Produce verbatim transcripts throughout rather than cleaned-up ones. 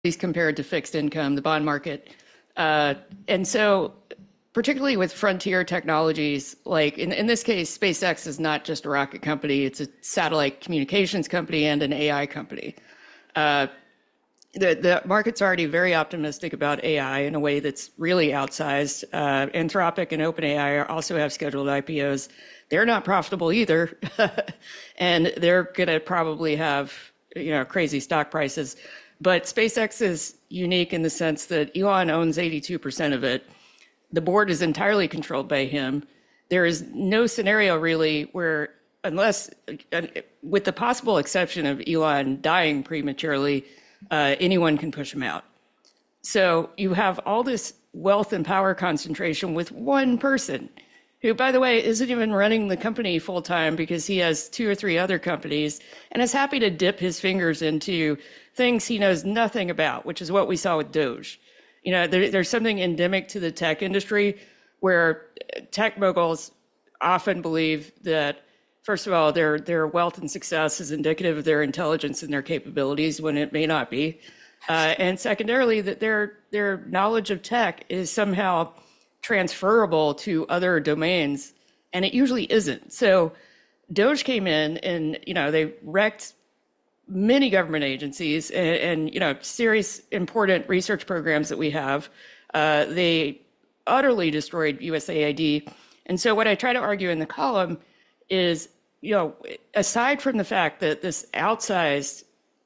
least compared to fixed income, the bond market. Uh, and so, particularly with frontier technologies, like in, in this case, SpaceX is not just a rocket company, it's a satellite communications company and an A I company. Uh, the, the market's already very optimistic about A I in a way that's really outsized. Uh, Anthropic and OpenAI also have scheduled I P Os. They're not profitable either, and they're going to probably have, you know, crazy stock prices. But SpaceX is unique in the sense that Elon owns eighty-two percent of it. The board is entirely controlled by him. There is no scenario really where, unless, with the possible exception of Elon dying prematurely, uh, anyone can push him out. So you have all this wealth and power concentration with one person, who, by the way, isn't even running the company full time because he has two or three other companies and is happy to dip his fingers into things he knows nothing about, which is what we saw with Doge. You know, there, there's something endemic to the tech industry where tech moguls often believe that, first of all, their their wealth and success is indicative of their intelligence and their capabilities when it may not be. Uh, and secondarily, that their their knowledge of tech is somehow transferable to other domains, and it usually isn't. So Doge came in and, you know, they wrecked many government agencies and, and you know, serious important research programs that we have. Uh, they utterly destroyed U S A I D. And so what I try to argue in the column is, you know, aside from the fact that this outsized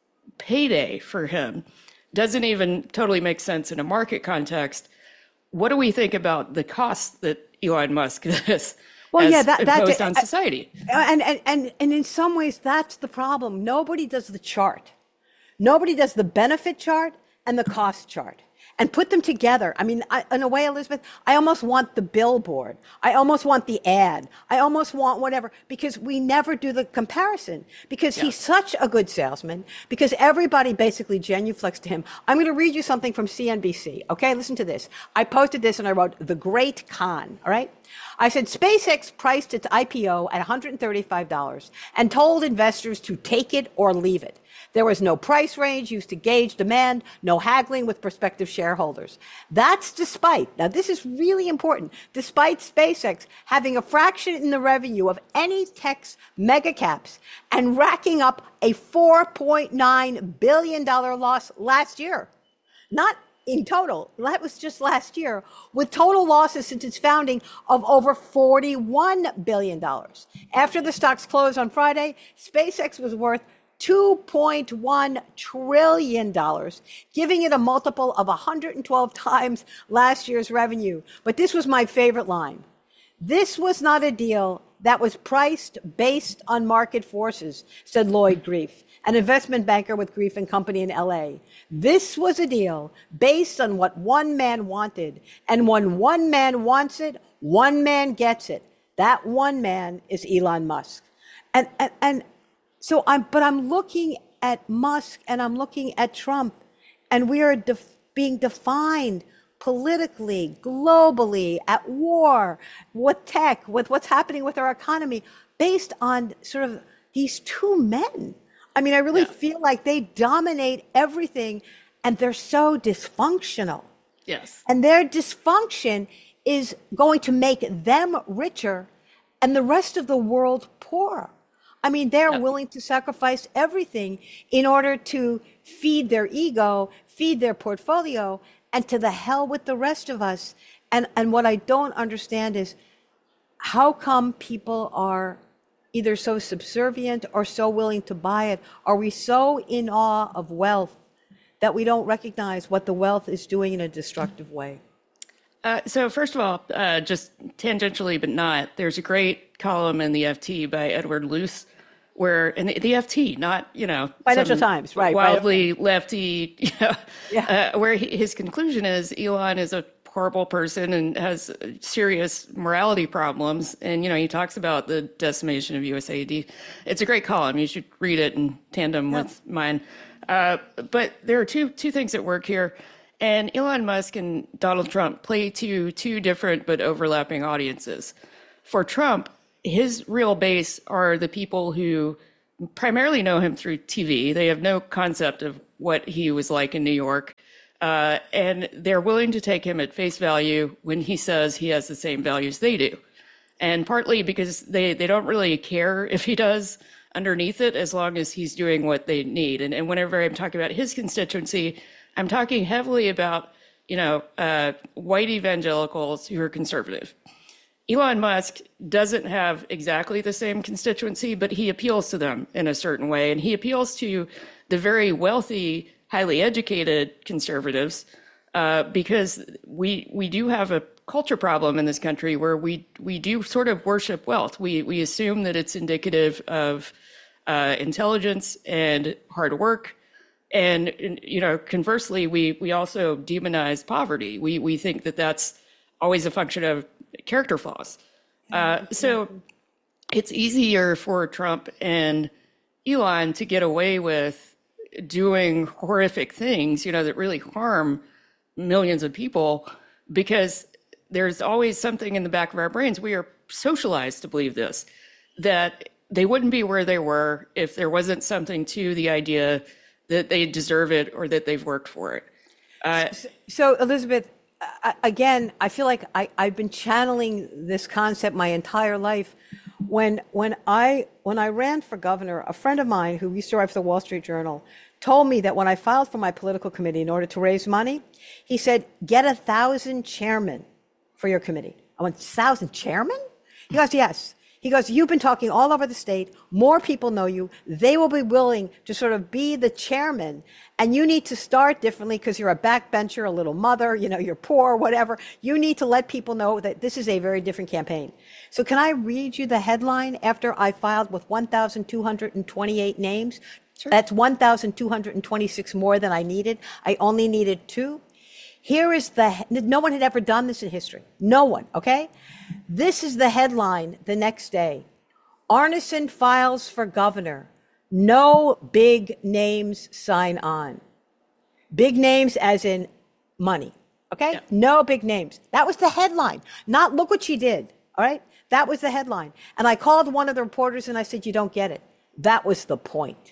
payday for him doesn't even totally make sense in a market context, what do we think about the costs that Elon Musk has well, yeah, that, imposed that, on society? And, and, and, and in some ways, that's the problem. Nobody does the chart. Nobody does the benefit chart and the cost chart and put them together. I mean, I, in a way, Elizabeth, I almost want the billboard. I almost want the ad. I almost want whatever, because we never do the comparison, because yeah. he's such a good salesman, because everybody basically genuflects to him. I'm going to read you something from C N B C. Okay, listen to this. I posted this and I wrote, "The Great Con," all right? I said, SpaceX priced its I P O at one hundred thirty-five dollars and told investors to take it or leave it. There was no price range used to gauge demand, no haggling with prospective shareholders. That's despite, now this is really important, despite SpaceX having a fraction in the revenue of any tech's mega caps and racking up a four point nine billion dollars loss last year. Not in total, that was just last year, with total losses since its founding of over forty-one billion dollars. After the stocks closed on Friday, SpaceX was worth two point one trillion dollars, giving it a multiple of one hundred twelve times last year's revenue. But this was my favorite line. This was not a deal that was priced based on market forces, said Lloyd Grief, an investment banker with Grief and Company in L A. This was a deal based on what one man wanted. And when one man wants it, one man gets it. That one man is Elon Musk. And, and, and so I'm, but I'm looking at Musk and I'm looking at Trump, and we are def- being defined politically, globally, at war, with tech, with what's happening with our economy, based on sort of these two men. I mean, I really yeah. feel like they dominate everything, and they're so dysfunctional. Yes. And their dysfunction is going to make them richer and the rest of the world poorer. I mean, they're yeah. willing to sacrifice everything in order to feed their ego, feed their portfolio, and to the hell with the rest of us. And, and what I don't understand is how come people are either so subservient or so willing to buy it? Are we so in awe of wealth that we don't recognize what the wealth is doing in a destructive way? Uh, so first of all, uh, just tangentially but not, there's a great column in the F T by Edward Luce, where in the, the F T, not, you know, Financial Times, right? Wildly right. lefty, you know, yeah. uh, where he, his conclusion is Elon is a horrible person and has serious morality problems. And, you know, he talks about the decimation of U S A I D. It's a great column. You should read it in tandem yeah. with mine. Uh, but there are two two things at work here. And Elon Musk and Donald Trump play to two different but overlapping audiences. For Trump, his real base are the people who primarily know him through T V. They have no concept of what he was like in New York. Uh, and they're willing to take him at face value when he says he has the same values they do. And partly because they, they don't really care if he does underneath it, as long as he's doing what they need. And, and whenever I'm talking about his constituency, I'm talking heavily about, you know, uh, white evangelicals who are conservative. Elon Musk doesn't have exactly the same constituency, but he appeals to them in a certain way. And he appeals to the very wealthy, highly educated conservatives, uh, because we we do have a culture problem in this country where we we do sort of worship wealth. We we assume that it's indicative of uh, intelligence and hard work, and, and you know, conversely, we we also demonize poverty. We we think that that's always a function of character flaws. Uh, so it's easier for Trump and Elon to get away with doing horrific things, you know, that really harm millions of people, because there's always something in the back of our brains. We are socialized to believe this, that they wouldn't be where they were if there wasn't something to the idea that they deserve it or that they've worked for it. Uh, so, so, Elizabeth, uh, again, I feel like I, I've been channeling this concept my entire life. When when I when I ran for governor, a friend of mine who used to write for the Wall Street Journal told me that when I filed for my political committee in order to raise money, he said, get a thousand chairmen for your committee. I went, thousand chairmen? He goes, yes. He goes, you've been talking all over the state. More people know you. They will be willing to sort of be the chairman. And you need to start differently because you're a backbencher, a little mother, you know, you're poor, whatever. You need to let people know that this is a very different campaign. So can I read you the headline after I filed with one thousand two hundred twenty-eight names? Sure. That's one thousand two hundred twenty-six more than I needed. I only needed two. Here is the, no one had ever done this in history. No one, okay? This is the headline the next day. Arneson files for governor. No big names sign on. Big names as in money, okay? Yeah. No big names. That was the headline. Not look what she did, all right? That was the headline. And I called one of the reporters and I said, you don't get it. That was the point.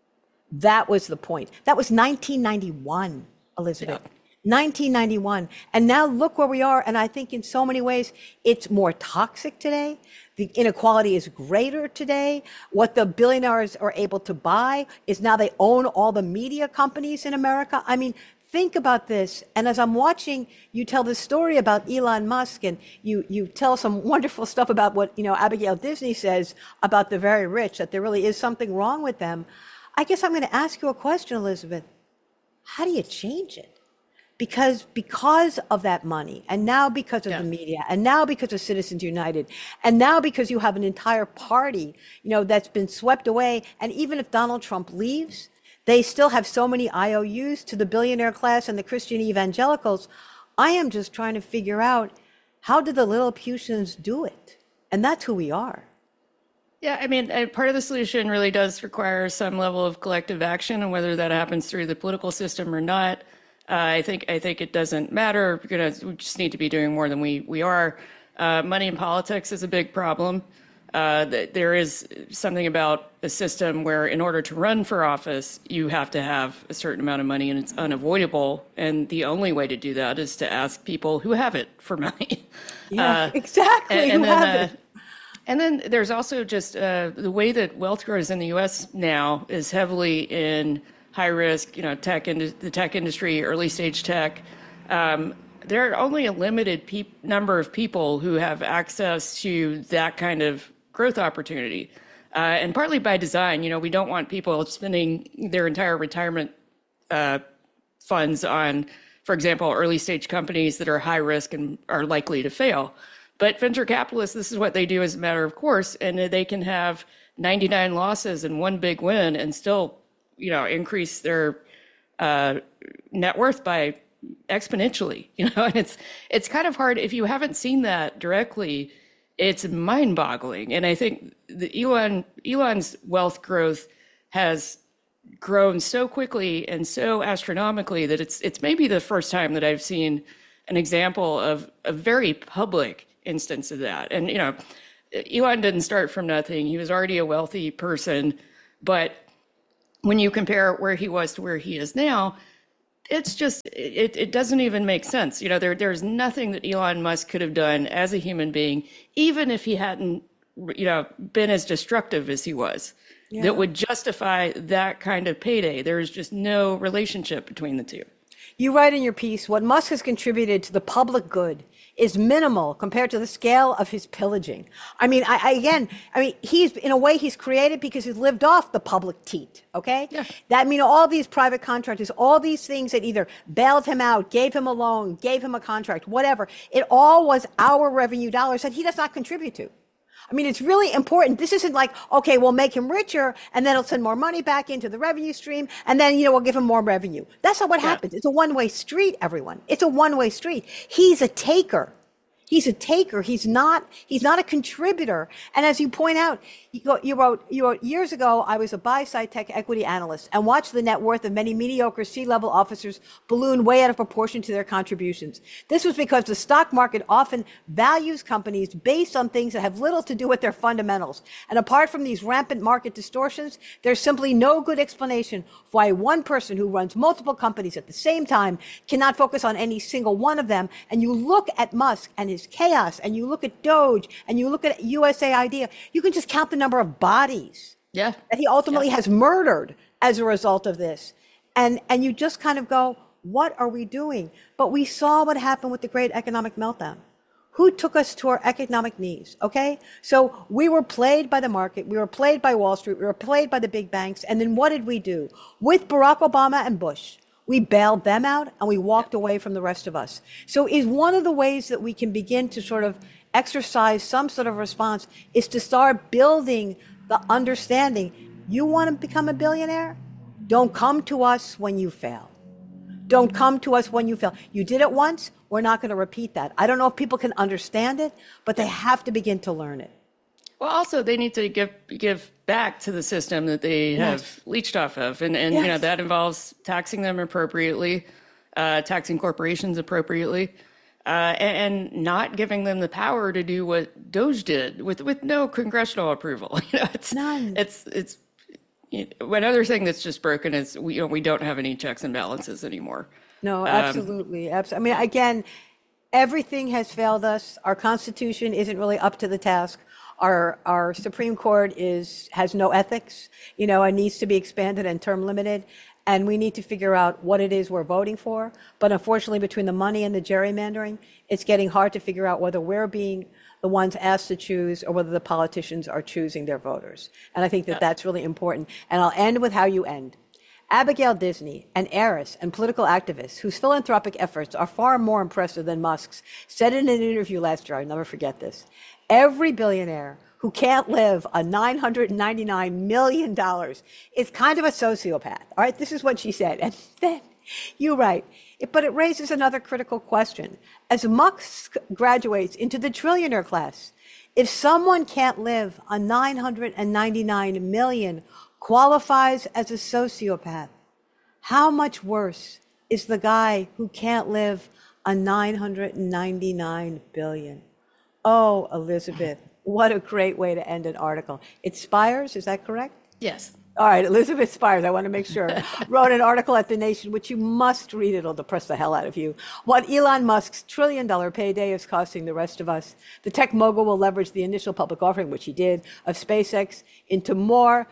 That was the point. That was nineteen ninety-one, Elizabeth. Yeah. nineteen ninety-one. And now look where we are. And I think in so many ways, it's more toxic today. The inequality is greater today. What the billionaires are able to buy is now they own all the media companies in America. I mean, think about this. And as I'm watching you tell this story about Elon Musk, and you, you tell some wonderful stuff about what, you know, Abigail Disney says about the very rich, that there really is something wrong with them. I guess I'm going to ask you a question, Elizabeth. How do you change it? Because because of that money, and now because of yeah. the media, and now because of Citizens United, and now because you have an entire party, you know, that's been swept away. And even if Donald Trump leaves, they still have so many I O Us to the billionaire class and the Christian evangelicals. I am just trying to figure out, how did the Lilliputians do it? And that's who we are. Yeah, I mean, part of the solution really does require some level of collective action, and whether that happens through the political system or not, uh, I think I think it doesn't matter, because we just need to be doing more than we we are. Uh, money in politics is a big problem. Uh, there is something about a system where, in order to run for office, you have to have a certain amount of money, and it's unavoidable. And the only way to do that is to ask people who have it for money. Yeah, uh, exactly. And, who and then, have uh, it. And then there's also just uh, the way that wealth grows in the U S now is heavily in high risk, you know, tech and the tech industry, early stage tech. Um, there are only a limited pe- number of people who have access to that kind of growth opportunity, uh, and partly by design. You know, we don't want people spending their entire retirement uh, funds on, for example, early stage companies that are high risk and are likely to fail. But venture capitalists, this is what they do as a matter of course, and they can have ninety-nine losses and one big win and still, you know, increase their uh, net worth by exponentially. You know, and it's it's kind of hard if you haven't seen that directly. It's mind-boggling, and I think the Elon Elon's wealth growth has grown so quickly and so astronomically that it's it's maybe the first time that I've seen an example of a very public instance of that. And, you know, Elon didn't start from nothing. He was already a wealthy person, but when you compare where he was to where he is now, it's just, it, it doesn't even make sense. You know, there there's nothing that Elon Musk could have done as a human being, even if he hadn't, you know, been as destructive as he was, yeah. that would justify that kind of payday. There is just no relationship between the two. You write in your piece, what Musk has contributed to the public good is minimal compared to the scale of his pillaging. I mean, I, I again, I mean, he's, in a way, he's created because he's lived off the public teat, okay? Yeah. That, I mean, all these private contractors, all these things that either bailed him out, gave him a loan, gave him a contract, whatever, it all was our revenue dollars that he does not contribute to. I mean, it's really important. This isn't like, okay, we'll make him richer and then it'll send more money back into the revenue stream and then, you know, we'll give him more revenue. That's not what yeah. happens. It's a one-way street, everyone. It's a one-way street. He's a taker. He's a taker. He's not, he's not a contributor. And as you point out, you, go, you wrote, you wrote, years ago, I was a buy-side tech equity analyst and watched the net worth of many mediocre C-level officers balloon way out of proportion to their contributions. This was because the stock market often values companies based on things that have little to do with their fundamentals. And apart from these rampant market distortions, there's simply no good explanation for why one person who runs multiple companies at the same time cannot focus on any single one of them. And you look at Musk and his chaos, and you look at Doge, and you look at U S A Idea, you can just count the number of bodies yeah. that he ultimately yeah. has murdered as a result of this. And, and you just kind of go, what are we doing? But we saw what happened with the great economic meltdown. Who took us to our economic knees, okay? So we were played by the market, we were played by Wall Street, we were played by the big banks, and then what did we do? With Barack Obama and Bush, we bailed them out and we walked away from the rest of us. So is one of the ways that we can begin to sort of exercise some sort of response is to start building the understanding. You want to become a billionaire? Don't come to us when you fail. Don't come to us when you fail. You did it once. We're not going to repeat that. I don't know if people can understand it, but they have to begin to learn it. Well, also, they need to give give back to the system that they have yes. leached off of. And, and yes. you know, that involves taxing them appropriately, uh, taxing corporations appropriately, uh, and, and not giving them the power to do what Doge did with, with no congressional approval. You know, it's, None. It's, it's, you know, another thing that's just broken is we, you know, we don't have any checks and balances anymore. No, absolutely. Um, absolutely. I mean, again, everything has failed us. Our Constitution isn't really up to the task. Our our Supreme Court is has no ethics, you know, and needs to be expanded and term limited. And we need to figure out what it is we're voting for. But unfortunately, between the money and the gerrymandering, it's getting hard to figure out whether we're being the ones asked to choose or whether the politicians are choosing their voters. And I think that that's really important. And I'll end with how you end. Abigail Disney, an heiress and political activist whose philanthropic efforts are far more impressive than Musk's, said in an interview last year, I'll never forget this, every billionaire who can't live on nine hundred ninety-nine million dollars is kind of a sociopath. All right, this is what she said. And then you write, but it raises another critical question. As Musk graduates into the trillionaire class, if someone can't live on nine hundred ninety-nine million dollars qualifies as a sociopath, how much worse is the guy who can't live on nine hundred ninety-nine billion dollars? Oh, Elizabeth, what a great way to end an article. It's Spires, is that correct? Yes. All right, Elizabeth Spires, I want to make sure, wrote an article at The Nation, which you must read. It'll depress the hell out of you. What Elon Musk's trillion dollar payday is costing the rest of us. The tech mogul will leverage the initial public offering, which he did, of SpaceX into more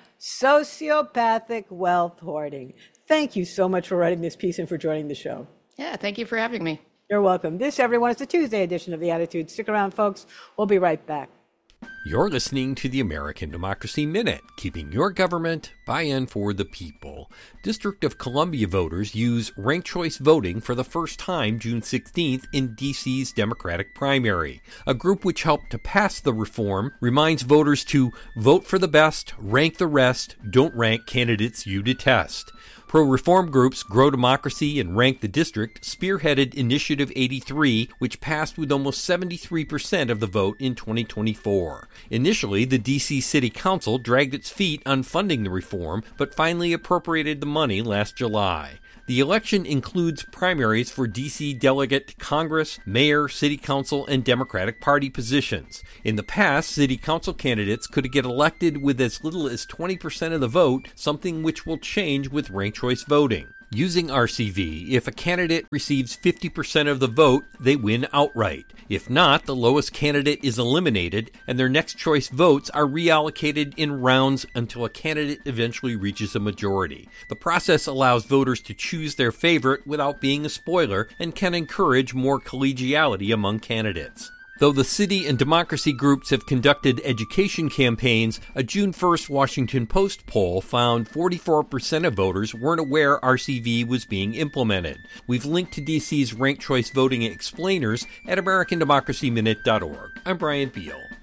sociopathic wealth hoarding. Thank you so much for writing this piece and for joining the show. Yeah, thank you for having me. You're welcome. This, everyone, is the Tuesday edition of The Attitude. Stick around, folks. We'll be right back. You're listening to the American Democracy Minute, keeping your government buy-in for the people. District of Columbia voters use ranked choice voting for the first time June sixteenth in D C's Democratic primary. A group which helped to pass the reform reminds voters to vote for the best, rank the rest, don't rank candidates you detest. Pro-reform groups Grow Democracy and Rank the District spearheaded Initiative eighty-three, which passed with almost seventy-three percent of the vote in twenty twenty-four. Initially, the D C City Council dragged its feet on funding the reform, but finally appropriated the money last July. The election includes primaries for D C delegate to Congress, mayor, city council, and Democratic Party positions. In the past, city council candidates could get elected with as little as twenty percent of the vote, something which will change with ranked choice voting. Using R C V, if a candidate receives fifty percent of the vote, they win outright. If not, the lowest candidate is eliminated, and their next choice votes are reallocated in rounds until a candidate eventually reaches a majority. The process allows voters to choose their favorite without being a spoiler and can encourage more collegiality among candidates. Though the city and democracy groups have conducted education campaigns, a June first Washington Post poll found forty-four percent of voters weren't aware R C V was being implemented. We've linked to D C's ranked choice voting explainers at American Democracy Minute dot org. I'm Brian Beal.